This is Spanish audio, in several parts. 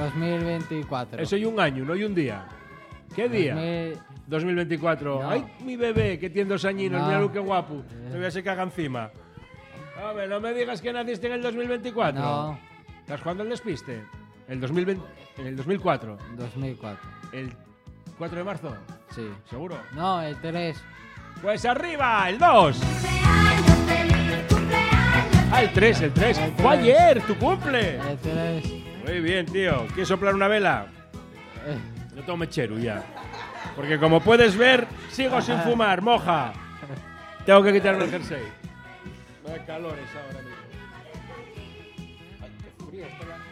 2024. Eso y un año, no y un día. ¿Qué día? 2024. No. Ay, mi bebé, que tiene 2 añinos, No. mira lo que guapo. Me voy a se caga encima. A ver, no me digas que naciste en el 2024. No, ¿Estás jugando el despiste? En el 2004. 2004. El 4 de marzo. Sí. ¿Seguro? No, el 3. Pues arriba, el 2. Ah, el 3. Fue ayer, tu cumple. El 3. Muy bien, tío. ¿Quieres soplar una vela? Yo tengo mechero ya. Porque como puedes ver, sigo sin fumar, moja. Tengo que quitarme el jersey. Vaya calores ahora mismo. Ay, qué frío está la...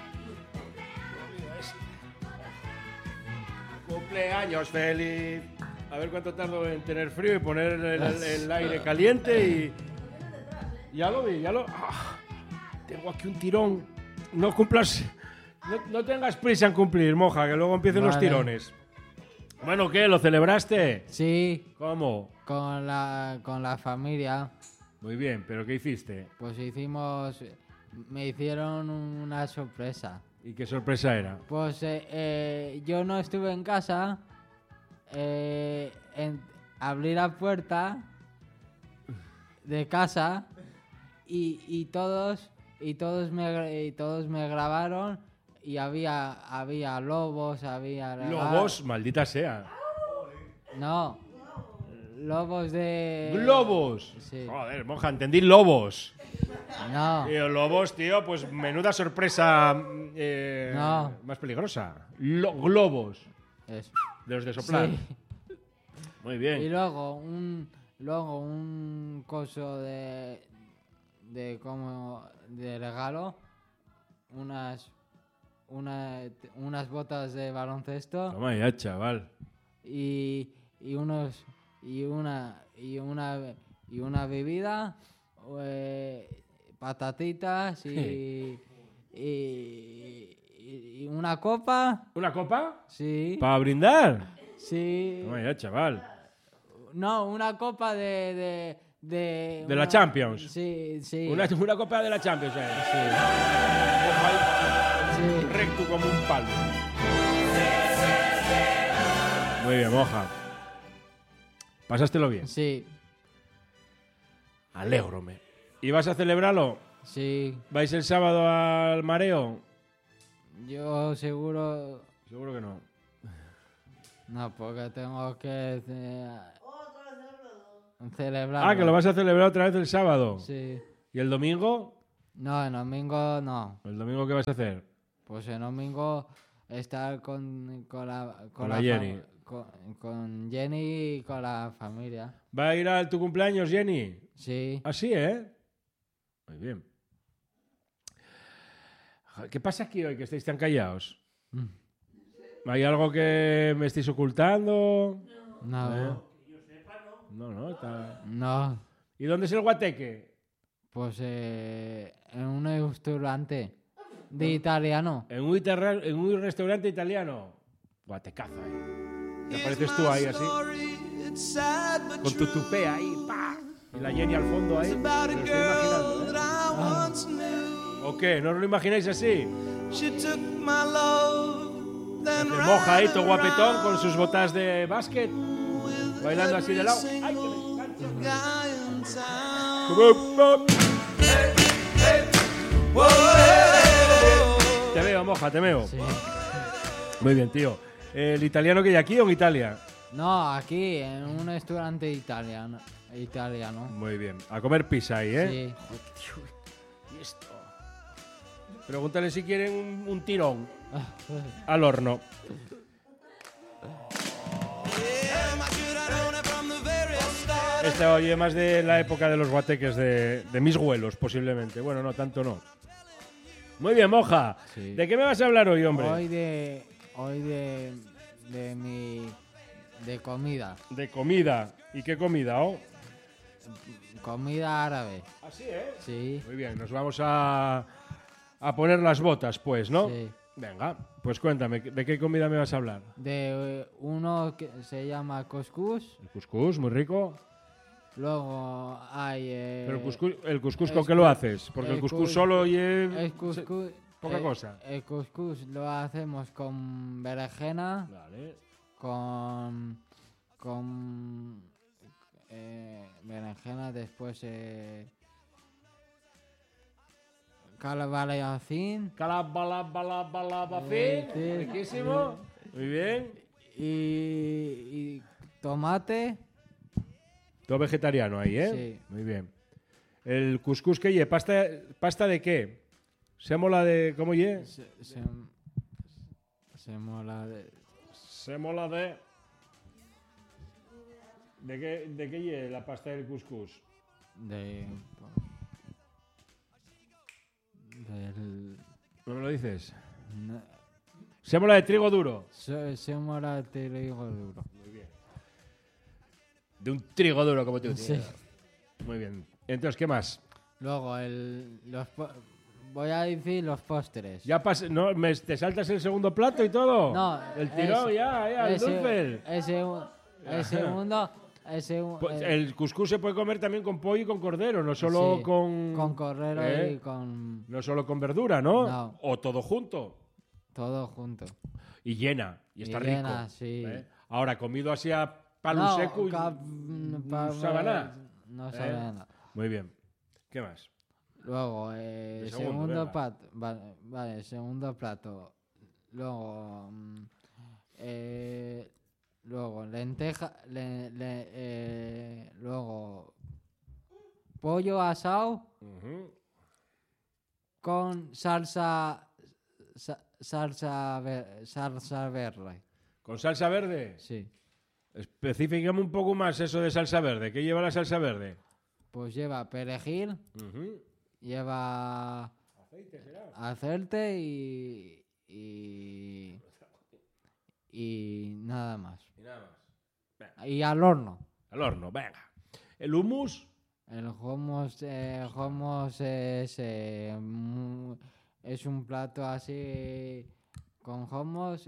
Cumpleaños feliz. A ver cuánto tardo en tener frío y poner el aire caliente y... Ya lo vi, tengo aquí un tirón. No cumplas... No tengas prisa en cumplir, moja, que luego empiecen los Vale. tirones. Bueno, ¿qué? ¿Lo celebraste? Sí, ¿Cómo? con la familia. Muy bien, ¿pero qué hiciste? Pues me hicieron una sorpresa. ¿Y qué sorpresa era? Pues yo no estuve en casa. Abrí la puerta de casa y todos me grabaron y había lobos, había ¿Lobos? Maldita sea. No, lobos de ¡Globos! Sí. Joder, moja, entendí lobos. No, Tío, lobos, tío, pues menuda sorpresa No. más peligrosa. Globos. eso. De los de soplar. Sí. Muy Y bien. luego un coso de regalo, unas botas de baloncesto Toma ya, chaval. y una bebida, patatitas y una copa. ¿Una copa? Sí, ¿Para brindar? sí. Toma ya, chaval. No, una copa de la Champions. Sí, sí. Una copa de la Champions, Sí. Recto como un palo. Muy bien, moja. ¿Pasástelo bien? Sí, Alégrome. ¿Y vas a celebrarlo? sí. ¿Vais el sábado al mareo? Yo seguro... Seguro que no. No, porque tengo que celebrar. Ah, que lo vas a celebrar otra vez el sábado. Sí. ¿Y el domingo? No, el domingo no. ¿El domingo qué vas a hacer? Pues el domingo estar con la Jenny. Con Jenny y con la familia. ¿Va a ir a tu cumpleaños, Jenny? Sí. Así, ¿eh? Muy bien. ¿Qué pasa aquí hoy que estáis tan callados? ¿Hay algo que me estéis ocultando? No. No, está... No. ¿Y dónde es el guateque? Pues en un restaurante de italiano. En un restaurante italiano. Guatecazo ahí. ¿Te apareces tú ahí así? Con tu tupé ahí, pa. Y la Jenny al fondo ahí. Me lo estoy imaginando, ¿eh? ¿O qué? ¿No os lo imagináis así? Se moja ahí, todo guapetón, con sus botas de básquet. Bailando así de lado. ¡Ay, que me encanta! Te veo, moja, te veo. Sí. Muy bien, tío. ¿El italiano que hay aquí o en Italia? No, aquí, en un restaurante italiano. Muy bien. A comer pizza ahí, ¿eh? Sí. ¿Y esto? Pregúntale si quieren un tirón al horno. Este oye más de la época de los guateques de mis abuelos, posiblemente. Bueno, no, tanto no. Muy bien, moja. Sí. ¿De qué me vas a hablar hoy, hombre? Hoy de comida. De comida. ¿Y qué comida, oh? Comida árabe. Así, ¿eh? Sí. Muy bien, nos vamos a poner las botas, pues, ¿no? Sí. Venga, pues cuéntame, ¿de qué comida me vas a hablar? De uno que se llama couscous. El cuscús, muy rico. Luego hay... Pero el cuscús ¿con qué lo haces? Porque el cuscús solo y... El couscous poca cosa. El couscous lo hacemos con berenjena, Vale. con berenjena, después calabacín Calabalabafín. Sí. Riquísimo. Muy bien. y tomate. Todo vegetariano ahí, ¿eh? Sí. Muy bien. El couscous que lle, pasta de qué? Sémola de ¿cómo lle? Semola de Sémola ¿De qué lle la pasta del couscous? del ¿No me lo dices? no, Sémola de trigo duro. semola de trigo duro. Muy bien. De un trigo duro como tú. Sí. Muy bien. Entonces, ¿qué más? Luego voy a decir los postres. Ya no, ¿te saltas el segundo plato y todo? No, El tirón, el dulce. El segundo, Pues el couscous se puede comer también con pollo y con cordero, no solo sí, con cordero ¿eh? y con No solo con verdura, ¿no? No. O todo junto. todo junto. Y llena, y está llena, rico. sí. Ahora, comido así a palo No, seco y no sabe nada. No sabe nada. Muy bien. ¿Qué más? Luego, segundo, venga. plato. Vale, segundo plato. Luego, luego lenteja, luego pollo asado Ujú. con salsa verde. ¿Con salsa verde? Sí. Específicame un poco más eso de salsa verde. ¿Qué lleva la salsa verde? Pues lleva perejil, Ujú. lleva ¿Aceite será? aceite y nada más. Y nada más. Venga, Y al horno. al horno, venga. ¿El hummus? El hummus es un plato así con hummus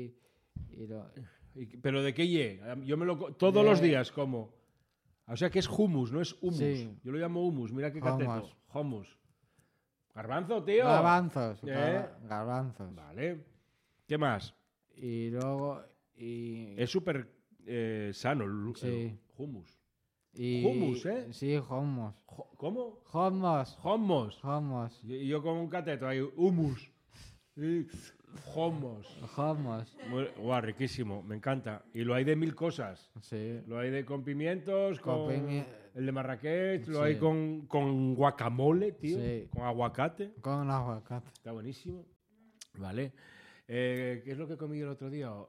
¿Pero de qué lle? Yo todos los días como. O sea que es hummus, no es hummus. Sí. Yo lo llamo hummus, mira qué Hummus. cateto. Hummus. Garbanzo, tío. garbanzos. ¿Eh? Garbanzos. Vale. ¿Qué más? Y luego... Y, Es súper sano Sí. el hummus. y- hummus, ¿eh? Sí, hummus. ¿Cómo? Hummus. Hummus. Hummus. Y yo con un cateto ahí, hummus. Y hummus. Hummus. Guau, riquísimo, me encanta. Y lo hay de mil cosas. Sí. Lo hay con pimientos, Con con pimi- el de Marrakech, lo Sí. hay con guacamole, tío, Sí. con aguacate. Con aguacate. Está buenísimo. Vale. ¿Qué es lo que comí el otro día?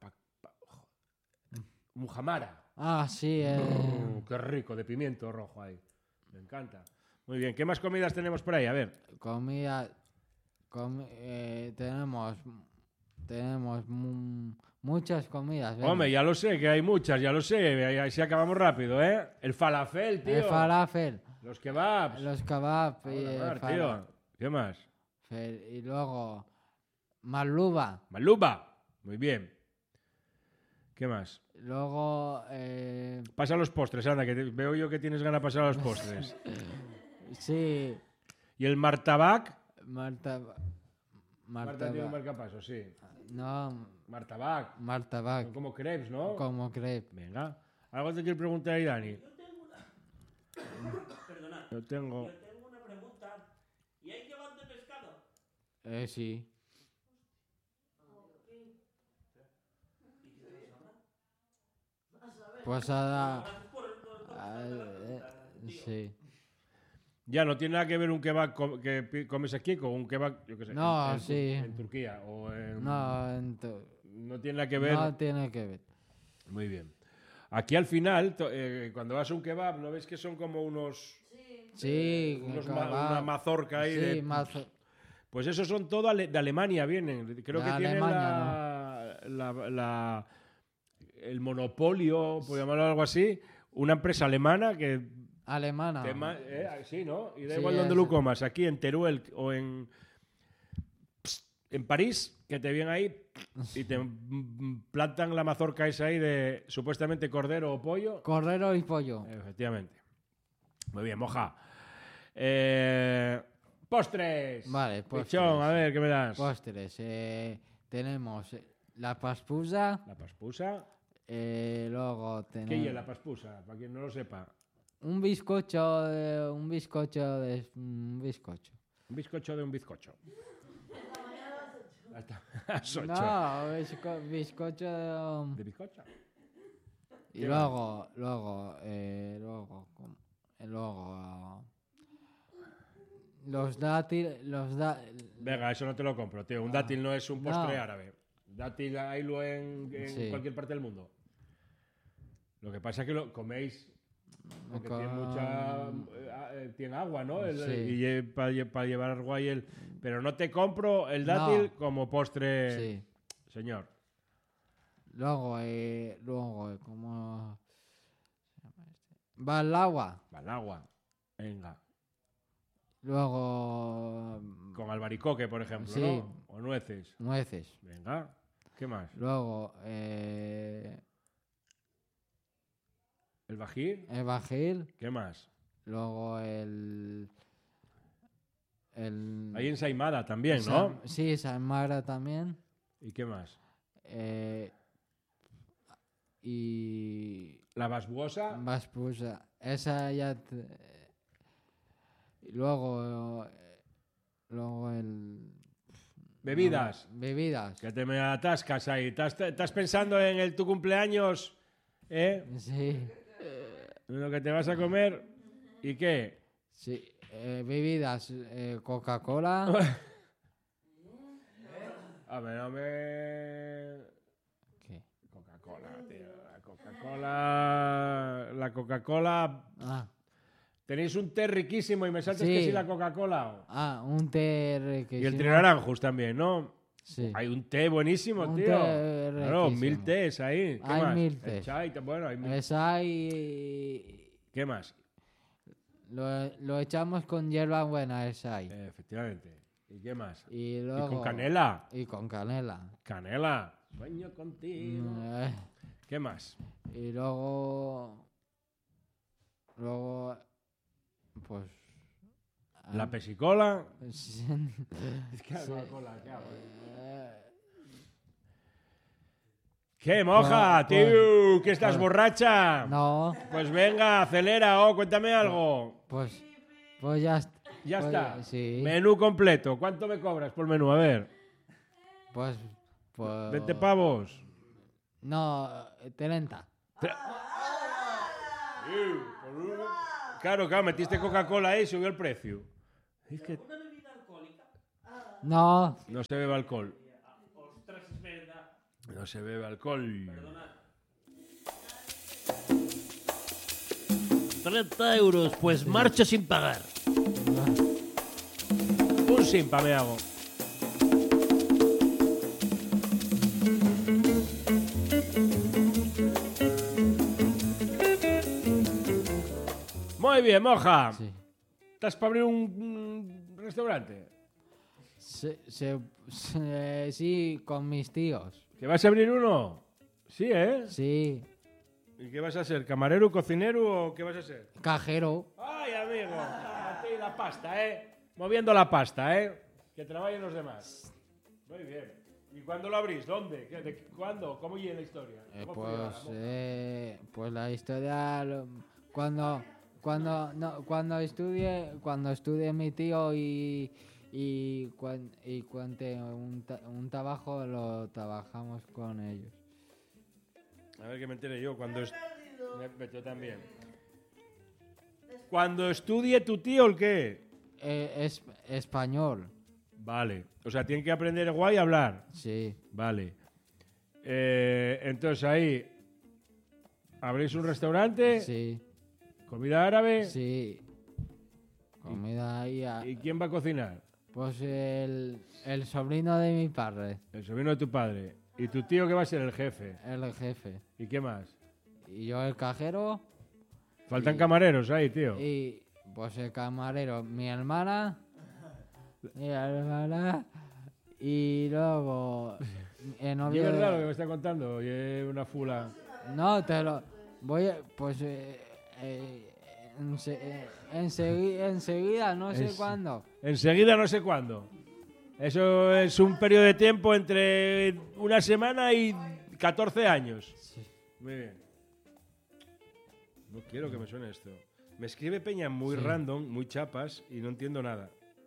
Mujamara. Ah, sí. Qué rico, de pimiento rojo ahí. Me encanta. Muy bien, ¿qué más comidas tenemos por ahí? A ver. Comida. Tenemos muchas comidas. venga. Hombre, ya lo sé, que hay muchas, ya lo sé. Ahí sí acabamos rápido, ¿eh? El falafel, tío. El falafel. Los kebabs. Los kebabs. Vamos a hablar, tío. ¿Qué más? Y luego. Maluba. Maluba. Muy bien. ¿Qué más? Luego. Pasa a los postres, anda, que veo yo que tienes ganas de pasar a los postres. Sí. ¿Y el martabac? Marta Marta tiene un marcapaso, sí. No, Martabac. Marta Son como crepes, ¿no? como crepe. Venga. ¿Algo te quiero preguntar ahí, Dani? Perdona, Yo tengo... yo tengo una pregunta. ¿Y hay kebab de pescado? Sí. Pues ahora. Sí. Ya, no tiene nada que ver un kebab que comes aquí con un kebab, yo qué sé, No, en sí. en Turquía o en... No, No tiene nada que ver. no tiene que ver. Muy bien. Aquí al final, cuando vas a un kebab, ¿no ves que son como unos... Sí, una mazorca ahí sí, de... Pues esos son todos de Alemania, vienen. Creo De que tienen Alemania, el monopolio, por llamarlo algo así, una empresa alemana que... alemana. sí, ¿no? Y da Sí, igual donde es- lo comas, aquí en Teruel o en París, que te vienen ahí y te plantan la mazorca esa ahí de supuestamente cordero o pollo. Cordero y pollo. Efectivamente. Muy bien, moja. ¡Postres! Vale, postres. Pichón, a ver, ¿qué me das? Postres. Tenemos la paspusa. La paspusa. Luego ¿Qué es tenemos la paspusa? Para quien no lo sepa. un bizcocho de un bizcocho. Un bizcocho de un bizcocho. Hasta las 8. No, bizcocho. ¿De bizcocho? Y ¿Qué luego, los dátiles, Venga, eso no te lo compro, tío. Un dátil no es un postre árabe. Dátil haylo en Sí. cualquier parte del mundo. Lo que pasa es que lo coméis porque Con- tiene mucha... tiene agua, ¿no? Sí. Y para llevar agua y el... Pero no te compro el dátil No. como postre, sí. señor. Luego, ¿cómo se llama este? Va al agua. Al agua. Venga. Luego, Con albaricoque, por ejemplo, Sí. ¿no? O nueces. nueces. Venga. ¿Qué más? Luego, ¿El bají? el bajil. ¿Qué más? Luego, el Hay ensaimada también, ¿no? Sí, Samara también. ¿Y qué más? Y La basbuosa. Vaspusa. Esa ya. Y luego el. Bebidas. Bebidas. Que te me atascas ahí. ¿Estás pensando en tu cumpleaños? ¿Eh? Sí. En lo que te vas a comer. ¿Y qué? Sí. Bebidas. Coca-Cola. A ver, no me... ¿Qué? Coca-Cola, tío. La Coca-Cola... Ah. Tenéis un té riquísimo y me saltas Sí. que sí la Coca-Cola. Un té Y el riquísimo. trinaranjus también, ¿no? Sí. Hay un té buenísimo, Un tío. té Claro, riquísimo. 1000 tés ahí. ¿Qué Hay más? 1000 El tés. chai, bueno, hay 1000. Esa y. ¿Qué más? Lo echamos con hierbabuena, esa ahí. Efectivamente. ¿Y qué más? Y Y luego. con canela. Y con canela. Canela. Sueño contigo. Mm, ¿Qué más? Y luego. Pues. La pesicola. Sí. Es que Sí. Coca-Cola, ¿qué hago? Eh, ¿Qué moja, Pues- tío? ¿Que estás pues- borracha? No, Pues venga, acelera, cuéntame algo. pues ya Ya pues, está. Sí. Menú completo. ¿Cuánto me cobras por menú? A ver. Pues. 20 pavos. No, 30. Claro, metiste Coca-Cola ahí y subió el precio. Es que ¿Una bebida alcohólica? No, no se bebe alcohol. Ostras, es verdad. No se bebe alcohol. Perdona. 30 euros, pues marcha sin pagar. Un simpa me hago. Muy bien, moja. sí. ¿Estás para abrir un restaurante? Sí, con mis tíos. ¿Que vas a abrir uno? Sí, ¿eh? Sí, ¿Y qué vas a ser? ¿Camarero, cocinero o qué vas a ser? cajero. ¡Ay, amigo! A ti la pasta, ¿eh? Moviendo la pasta, ¿eh? Que trabajen los demás. Muy bien. ¿Y cuándo lo abrís? ¿Dónde? ¿Cuándo? ¿Cómo llega la historia? ¿Cómo fue la moja? Pues la historia cuando estudie mi tío y cuente un trabajo lo trabajamos con ellos. A ver que me entere yo. Yo también. Cuando estudie tu tío, ¿el qué? Es español, Vale. O sea, tienen que aprender guay a hablar. sí, Vale. Entonces ahí abrís un restaurante, sí, comida árabe. sí. Comida ahí. ¿Y quién va a cocinar? Pues el sobrino de mi padre, El sobrino de tu padre. ¿Y tu tío que va a ser el jefe? el jefe. ¿Y qué más? Y yo el cajero. Faltan camareros ahí, tío. Y pues el camarero, mi hermana. Y luego el ¿Y es novio verdad lo que me está contando? Oye, una fula. No, te lo voy a, pues Enseguida, no sé cuándo. Enseguida no sé cuándo. Eso es un periodo de tiempo entre una semana y 14 años. Sí. Muy bien. No quiero que me suene esto. Me escribe peña muy Sí. random, muy chapas, y no entiendo nada.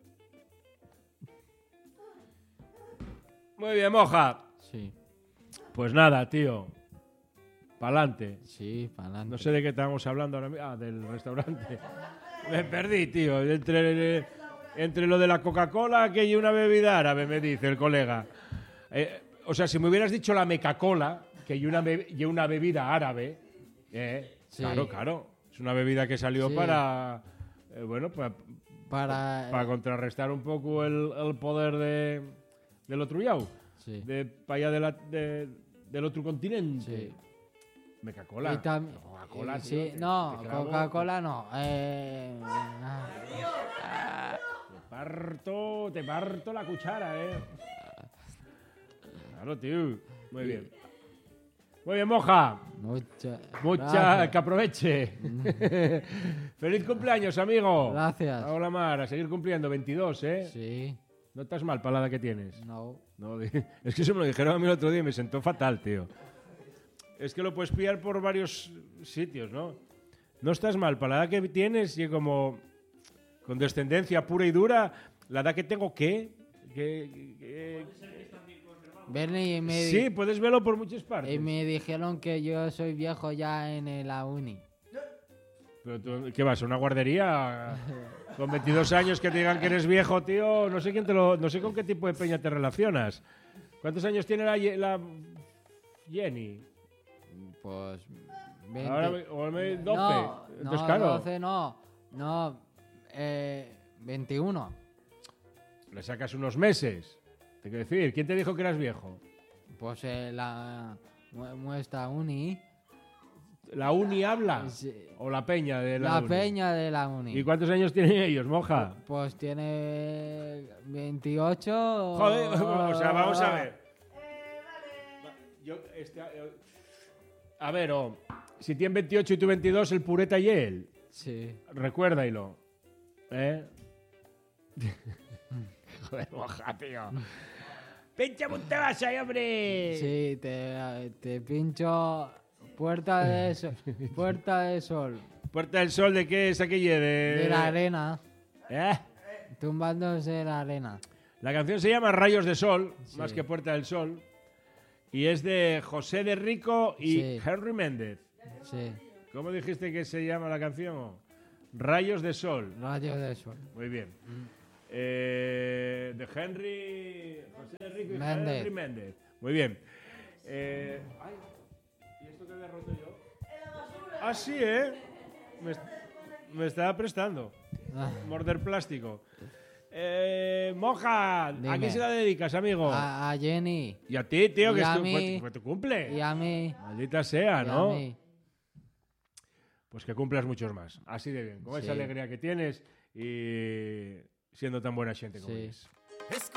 Muy bien, moja. Sí, Pues nada, tío. Pa'lante. sí, para adelante. No sé de qué estábamos hablando ahora mismo. Ah, del restaurante. Me perdí, tío. Entre lo de la Coca-Cola, que hay una bebida árabe, me dice el colega. O sea, si me hubieras dicho la Meca-Cola, que hay una bebida árabe, Sí. claro. Es una bebida que salió Sí. para, bueno, Para... contrarrestar un poco el poder del otro yao, Sí. para allá del otro continente. Sí. Meca-Cola. Y también... Coca-Cola, tío, sí, te no, clavo. Coca-Cola no. Te parto la cuchara, Claro, tío. Muy bien. Muy bien, moja. Mucha Mucha, que aproveche. Feliz cumpleaños, amigo. Gracias. Hola, Mar, a seguir cumpliendo. 22, ¿eh? Sí, No estás mal para la edad que tienes. no. No, es que eso me lo dijeron a mí el otro día y me sentó fatal, tío. Es que lo puedes pillar por varios sitios, ¿no? No estás mal para la edad que tienes y como con descendencia pura y dura, la edad que tengo, ¿qué? Bernie, Sí, puedes verlo por muchas partes. y me dijeron que yo soy viejo ya en la uni. Pero tú, ¿qué vas? ¿A una guardería? Con 22 años que te digan que eres viejo, tío. No sé no sé con qué tipo de peña te relacionas. ¿Cuántos años tiene la Jenny? Pues 20. Ahora, o 12. No, Entonces, no, claro, 12 no, 21. le sacas unos meses. Te quiero decir, ¿quién te dijo que eras viejo? Pues la muestra uni. ¿La uni habla? Sí. ¿O la peña de la La uni? peña de la uni. ¿Y cuántos años tienen ellos, moja? Pues tiene 28. Joder, o sea, vamos a ver. A ver, si tiene 28 y tú 22, el pureta y él. Sí. Recuérdalo. Joder, moja, tío. ¡Pinchame un tebaso ahí, hombre! Sí, te pincho Puerta de Sol. Puerta de Sol. ¿Puerta del Sol de qué es aquella? De la arena. ¿Eh? Tumbándose la arena. La canción se llama Rayos de Sol, Sí. más que Puerta del Sol. Y es de José de Rico y Sí. Henry Méndez. Sí. ¿Cómo dijiste que se llama la canción? Rayos de Sol. Rayos de Sol. Muy bien. De José de Rico y Méndez. Henry Méndez. Muy bien. Ay, ¿y esto qué he roto yo? Ah, sí, ¿eh? Me estaba prestando. Ah, Morder plástico. Moja, ¿a Dime. quién se la dedicas, amigo? a Jenny. Y a ti, tío, Y que a es mí. fue tu cumple. Y a mí. Maldita sea, Y a ¿no? mí. Pues que cumplas muchos más. Así de bien. Con esa Sí. alegría que tienes y siendo tan buena gente como Sí. eres.